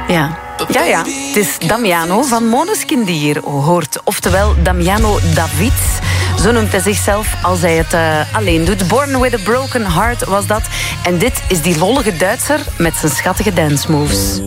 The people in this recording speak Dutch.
Ja. Ja. Het is Damiano van Måneskin die hier hoort. Oftewel Damiano David. Zo noemt hij zichzelf als hij het alleen doet. Born with a Broken Heart was dat. En dit is die lollige Duitser met zijn schattige dance moves.